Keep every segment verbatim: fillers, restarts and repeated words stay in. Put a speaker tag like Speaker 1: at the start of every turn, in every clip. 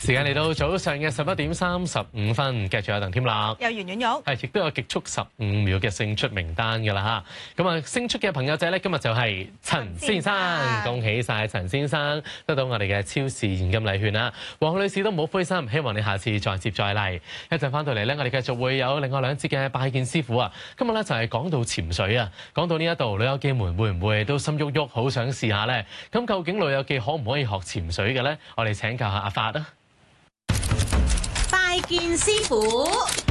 Speaker 1: 時間嚟到早上嘅十一點三十五分，繼續有鄧添樂，
Speaker 2: 有袁婉玉，
Speaker 1: 係亦都有極速十五秒嘅勝出名單㗎啦嚇。咁啊，勝出嘅朋友仔咧，今日就係陳先生，恭喜晒陳先生得到我哋嘅超市現金禮券啦。黃女士都唔好灰心，希望你下次再接再厲。一陣翻到嚟咧，我哋繼續會有另外兩節嘅拜見師傅啊。今日咧就係講到潛水啊，講到呢一度，老友記們會唔會都心喐喐，好想試下咧？咁究竟老友記可唔可以學潛水嘅咧？我哋請教下阿發啊。
Speaker 3: 拜見師傅，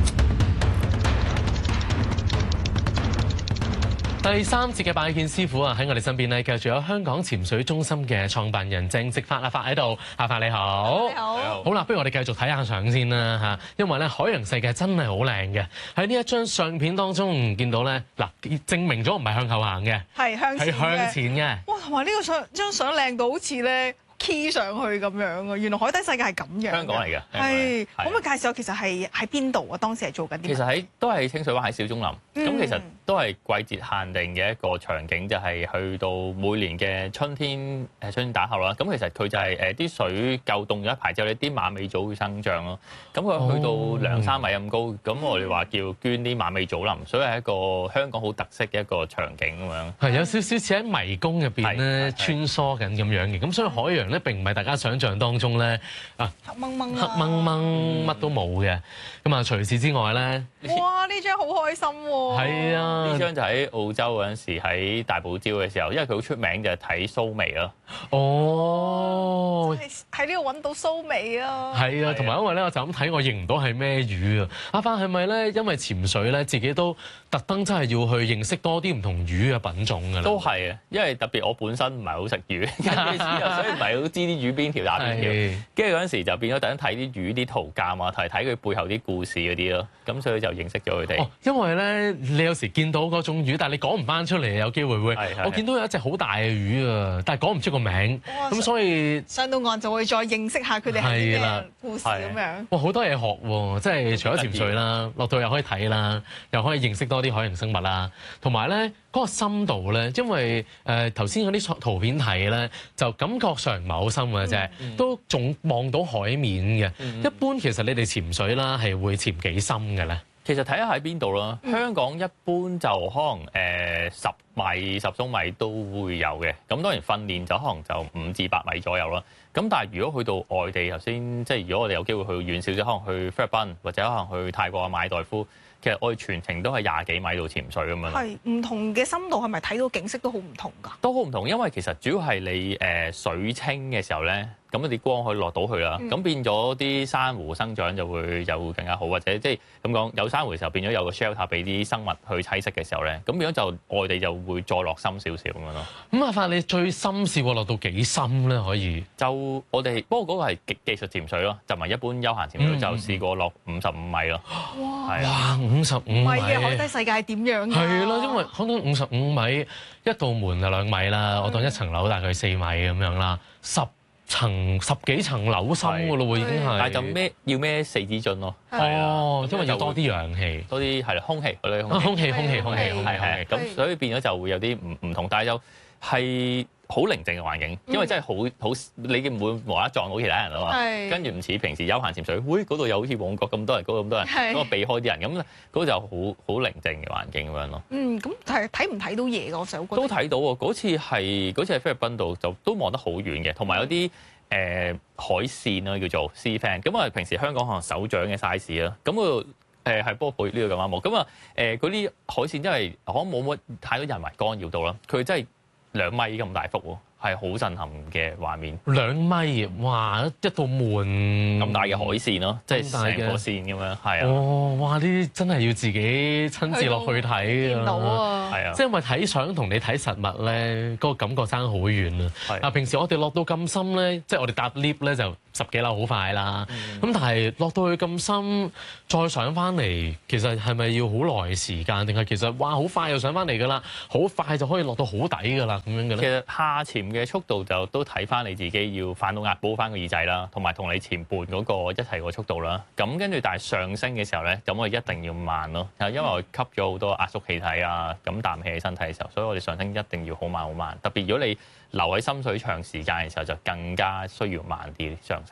Speaker 1: 第三節嘅拜見師傅啊，喺我哋身邊咧，繼續有香港潛水中心嘅創辦人鄭植發阿發喺度。阿發你好，
Speaker 2: 你好，
Speaker 1: 好啦，不如我哋繼續睇下相先啦嚇，因為咧海洋世界真係好靚嘅。喺呢一張相片當中見到咧，嗱證明咗唔係向後行嘅，
Speaker 2: 係向前
Speaker 1: 係向前嘅。
Speaker 2: 哇，同埋呢個相張相靚到好似咧 key 上去咁樣啊！原來海底世界係咁樣。
Speaker 4: 香港嚟嘅，
Speaker 2: 係可唔可以介紹下其實係喺邊度啊？當時係做緊啲咩？
Speaker 4: 其實喺都係清水灣喺小鐘林，咁、
Speaker 2: 嗯、
Speaker 4: 其實都係季節限定嘅一個場景，就係、是、去到每年嘅春天誒春天打後啦。咁其實佢就係誒啲水夠凍咗一排之後咧，啲馬尾藻會生長咯。咁佢去到兩三米咁高，咁、哦、我哋話叫捐啲馬尾藻林，所以係一個香港好特色嘅一個場景咁樣。
Speaker 1: 係有少少似喺迷宮入邊咧穿梭緊咁樣嘅，咁所以海洋咧並唔係大家想象當中咧啊
Speaker 2: 黑掹掹、
Speaker 1: 黑掹掹乜都冇嘅。咁啊，除此之外咧，
Speaker 2: 哇！呢張好開心喎。
Speaker 1: 係啊，
Speaker 4: 呢張就喺澳洲嗰陣時喺大堡礁嘅時候，因為佢好出名就係睇蘇眉咯。
Speaker 1: 哦，
Speaker 2: 喺呢度揾到蘇眉啊！
Speaker 1: 係啊，同埋因為咧，我就咁睇，我認唔到係咩魚啊。阿發係咪咧？因為潛水咧，自己都特登真係要去認識多啲唔同魚嘅品種㗎啦。
Speaker 4: 都係啊，因為特別我本身唔係好食魚，所以唔係好知啲魚邊條打邊條。跟住嗰陣時就變咗特登睇啲魚啲圖鑑啊，同埋睇佢背後啲故事嗰啲咯。咁所以就認識咗佢哋。哦，因為咧，你有時見到嗰種魚，但係你講唔翻出嚟，有機會會。我見到有一隻好大嘅魚啊，但係講唔出個名。咁所以
Speaker 2: 上到岸就會再認識下佢哋係咩故事咁樣。
Speaker 1: 哇，好多嘢學喎！即係除咗潛水啦，落到又可以睇啦，又可以認識多啲海洋生物啦，同埋咧嗰個深度咧，因為誒頭先嗰啲圖片睇咧，就感覺上唔係好深嘅啫，嗯、都仲望到海面嘅。嗯、一般其實你哋潛水啦，係會潛幾深嘅咧？
Speaker 4: 其實睇下喺邊度啦。
Speaker 2: 嗯、
Speaker 4: 香港一般就可能誒十米、十鬆米都會有嘅。咁當然訓練就可能就五至八米左右啦。咁但係如果去到外地，頭先即係如果我哋有機會去遠少少，可能去菲律賓或者可能去泰國啊、馬爾代夫，其實我哋全程都係廿幾米度潛水咁樣。係
Speaker 2: 唔同嘅深度係咪睇到景色都好唔同㗎？都
Speaker 4: 好唔同，因為其實主要係你誒水清嘅時候咧，咁啲光可以落到去啦，咁、嗯、變咗啲珊瑚生長就會就會更加好，或者即係咁講有珊瑚嘅時候變咗有個 shelter 俾啲生物去棲息嘅時候咧，咁變咗就外地就會再落深少少咁樣咯。咁
Speaker 1: 阿發你最深試過落到幾深咧？可以
Speaker 4: 就我哋不過嗰個係技技術潛水咯，就唔係一般休閒潛水，嗯、就試過落五十五米咯。
Speaker 2: 哇！
Speaker 4: 係
Speaker 1: 啊，五十五米
Speaker 2: 嘅海底世界係點樣㗎？
Speaker 1: 係咯，因為可能五十五米一道門就兩米啦，嗯、我當一層樓大概四米咁樣啦，十層十幾層樓深㗎咯喎，已經係。
Speaker 4: 但係就孭要孭四支樽咯。
Speaker 1: 哦，因為要多啲氧氣，
Speaker 4: 多啲係啦，空氣，嗰啲
Speaker 1: 空氣，空氣，空氣，空氣，
Speaker 4: 係係。咁所以變咗就會有啲唔唔同，但係就係好寧靜嘅環境，因為真係好好，你唔會無啦啦撞到其他人啊嘛。跟住唔似平時休閒潛水，喂嗰度又好似旺角咁多人，嗰度咁多人，咁我避開啲人，咁嗰度就好好寧靜嘅環境咁樣咯。
Speaker 2: 嗯，咁係睇唔睇到嘢㗎？我成日覺得
Speaker 4: 都睇到喎。嗰次係嗰次喺菲律賓度就都望得好遠嘅，同埋有啲誒、呃、海鮮啦，叫做 sea fan。咁我哋平時香港可能手掌嘅 size 啦，咁嗰度誒係波倍呢個咁啱冇。咁啊誒嗰啲海鮮真係可能冇乜太多人為干擾到啦，佢真係兩米咁大幅喎。係好震撼嘅畫面，
Speaker 1: 兩米，哇！一道門
Speaker 4: 咁大嘅海線咯，即係成個線咁樣，係啊！
Speaker 1: 哦，哇！呢啲真係要自己親自落去睇啊！
Speaker 2: 到啊，
Speaker 4: 係啊！
Speaker 1: 即係因為睇相同你睇實物咧，嗰個感覺爭好遠啊！嗱，平時我哋落到咁深咧，即係我哋搭 lift 咧就十幾樓好快啦。咁但係落到去咁深，再上翻嚟，其實係咪要好耐時間？定係其實哇好快又上翻嚟㗎啦，好快就可以落到好底㗎啦咁樣嘅咧？
Speaker 4: 其實下潛嘅速度就都睇翻你自己要反到壓保翻個耳仔啦，同埋同你前半嗰個一齊個速度啦。咁跟住但係上升嘅時候咧，咁我哋一定要慢咯，因為我吸咗好多壓縮氣體啊，咁氮氣喺身體嘅時候，所以我哋上升一定要好慢好慢。特別如果你留喺深水長時間嘅時候，就更加需要慢啲上升。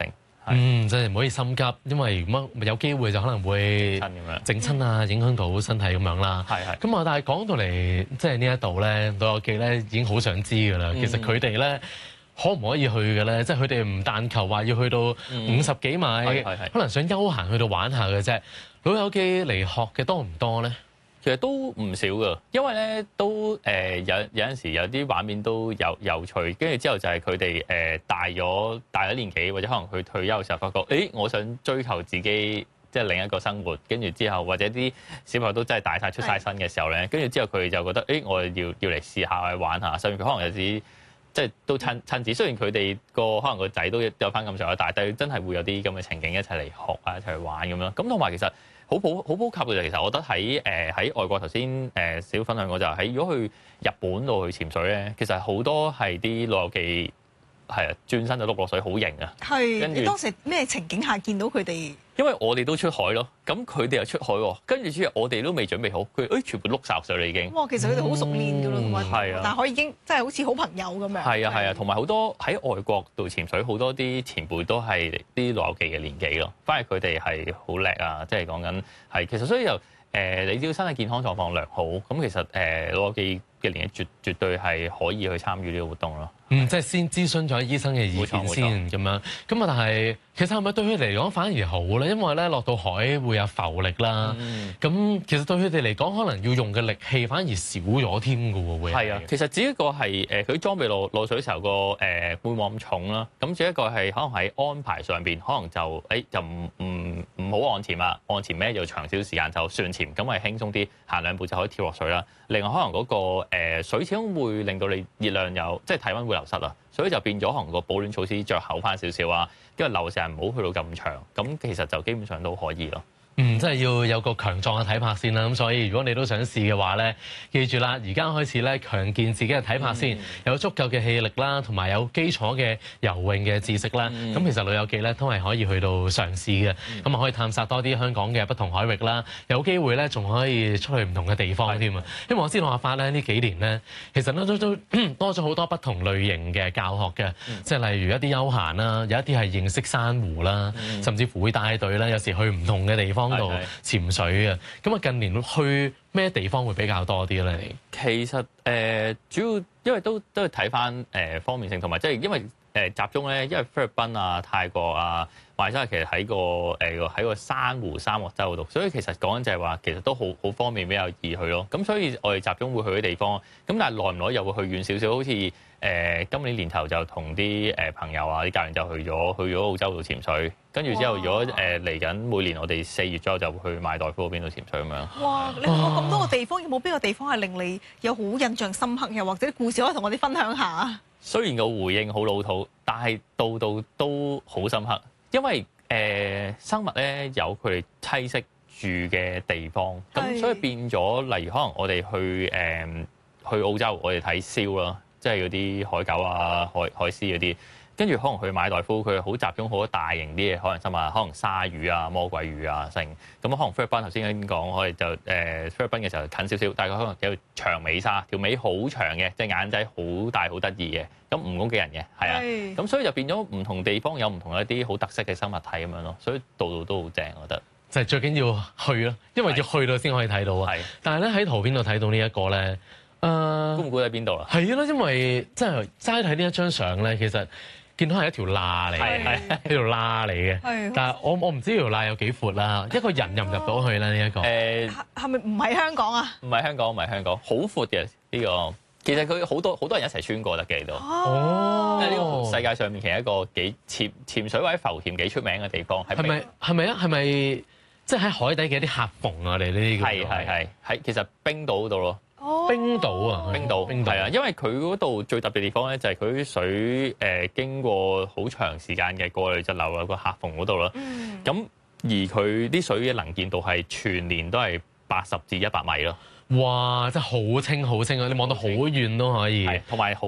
Speaker 1: 嗯，真係唔可以心急，因為乜有機會就可能會整親啊，影響到身體咁樣啦。
Speaker 4: 係係。
Speaker 1: 咁啊，但係講到嚟即係呢一度咧，老友記咧已經好想知㗎啦。其實佢哋咧可唔可以去嘅咧？即係佢哋唔但求話要去到五十幾米，可能想休閒去到玩下嘅啫。老友記嚟學嘅多唔多咧？
Speaker 4: 其實都唔少㗎，因為咧都誒、呃、有有陣時有啲畫面都有有趣，跟住之後就係佢哋誒大咗大咗年紀，或者可能佢退休嘅時候發覺，誒我想追求自己即係另一個生活，跟住之後或者啲小朋友都真係大晒出晒身嘅時候咧，跟住之後佢哋就覺得，誒我要要嚟試下去玩下，甚至佢可能有啲即係都親親子，雖然佢哋個可能個仔都有翻咁上下大，但係真係會有啲咁嘅情景一齊嚟學啊，一齊去玩咁樣。咁同埋其實好普好普及嘅就其實我覺得喺誒喺外國頭先誒少分享過就係喺如果去日本度去潛水咧，其實好多係啲老友記係啊轉身就碌落水好型啊！
Speaker 2: 係，
Speaker 4: 跟住
Speaker 2: 你當時咩情景下見到佢哋？
Speaker 4: 因為我哋都出海咯，咁佢哋又出海喎，跟住之後我哋都未準備好，佢誒全部碌曬落水啦已經。
Speaker 2: 哇！其實佢哋好熟練㗎咯，咁
Speaker 4: 係啊，
Speaker 2: 但係可以已經真係好似好朋友咁樣。
Speaker 4: 係啊係啊，同埋好多喺外國度潛水，好多啲前輩都係啲老友記嘅年紀咯，反而佢哋係好叻啊！即係講緊係其實所以就誒、呃，你只要身體健康狀況良好，咁其實誒、呃、老友記嘅年紀絕絕對係可以去參與呢個活動咯。
Speaker 1: 嗯，即係先諮詢咗醫生嘅意見先咁樣，咁啊，但係其實係咪對佢哋嚟講反而好咧？因為咧落到海會有浮力啦，咁、嗯、其實對佢哋嚟講，可能要用嘅力氣反而少咗添㗎喎，會
Speaker 4: 係啊，其實只一個係誒佢裝備落落水時候個誒會冇咁重啦，咁只一個係可能喺安排上邊，可能就誒、欸、就唔唔唔好岸潛啊，岸潛咩就長少少時間就船潛，咁咪輕鬆啲，行兩步就可以跳落水啦。另外可能嗰、那個、呃、水始終會令到你熱量有即係體温會流失啊，所以就變咗可能個保暖措施着厚翻少少啊，跟住留時間唔好去到咁長，咁其實就基本上都可以咯。
Speaker 1: 嗯，真係要有個強壯嘅體魄先啦。咁所以如果你都想試嘅話咧，記住啦，而家開始咧強健自己嘅體魄先，嗯、有足夠嘅氣力啦，同埋有基礎嘅游泳嘅知識啦。咁、嗯、其實老友記咧都係可以去到嘗試嘅，咁啊、嗯、可以探索多啲香港嘅不同海域啦。有機會咧仲可以出去唔同嘅地方添啊。因為我知道阿發咧呢幾年咧，其實都都都多咗好多不同類型嘅教學嘅，嗯、即係例如一啲休閒啦，有一啲係認識珊瑚啦，嗯、甚至乎會帶隊啦，有時去唔同嘅地方度潛水啊！咁啊，近年去咩地方會比較多啲咧？你
Speaker 4: 其實誒、呃、主要因為都都係睇翻誒方便性，同埋即係因為誒、呃、集中咧，因為菲律賓啊、泰國啊、馬來西亞其實喺個誒喺、呃、個珊瑚沙漠洲度，所以其實講緊就係話其實都好好方便，比較易去咯。咁所以我哋集中會去啲地方，咁但係耐唔耐又會去遠少少，好似誒、呃、今年年頭就同啲誒朋友啊啲教練就去咗去咗澳洲度潛水。跟住之後，如果誒嚟緊每年我哋四月左右就會去馬代夫嗰邊度潛水咁樣。
Speaker 2: 哇！你去過咁多個地方，有冇邊個地方係令你有好印象深刻，又或者故事可以同我哋分享下？
Speaker 4: 雖然個回應好老土，但係度度都好深刻，因為誒、呃、生物咧有佢哋棲息住嘅地方，咁所以變咗，例如可能我哋去誒、呃、去澳洲，我哋睇鰍啦，即係嗰啲海狗啊、海海獅嗰啲。跟住可能去馬代夫，佢好集中好多大型啲嘅海洋生物，可能鯊魚啊、魔鬼魚啊，成咁可能菲律賓頭先已經講，我哋就誒、呃、菲律賓嘅時候近少少，大概可能有長尾鯊，條尾好長嘅，隻眼仔好大好得意嘅，咁唔攻擊人嘅，係啊，咁所以就變咗唔同地方有唔同一啲好特色嘅生物體咁樣咯，所以度度都好正，我覺得。就係
Speaker 1: 最緊要去咯，因為要去到先可以睇到啊。但係咧喺圖片度睇到呢一個咧，誒
Speaker 4: 估唔估喺邊度啊？
Speaker 1: 係咯，因為即係齋睇呢一張相咧，其實。見到係一條罅嚟嘅，係一條罅嚟嘅。係，但係我我唔知條罅有幾闊啦。一個人入唔入到去咧？呢一個
Speaker 2: 誒係咪唔係香港啊？
Speaker 4: 唔係香港，唔係香港，好闊嘅呢個。其實佢好多好多人一齊穿過得嘅度。
Speaker 1: 哦，
Speaker 4: 因為呢個世界上面其實一個幾潛潛水或者浮潛幾出名嘅地方。
Speaker 1: 係咪係咪啊？係咪即係喺海底嘅一啲客縫啊？我哋呢啲
Speaker 4: 係係係喺其實冰島嗰度咯。
Speaker 1: 冰島啊，
Speaker 4: 冰島，冰島係啊，因為佢嗰度最特別地方咧，就係佢啲水誒經過好長時間嘅過濾就流入個客縫嗰度啦。咁、嗯、而佢啲水嘅能見度係全年都係八十至一百米咯。
Speaker 1: 哇！真係好清好清啊！你望到好遠都可以。
Speaker 4: 同埋好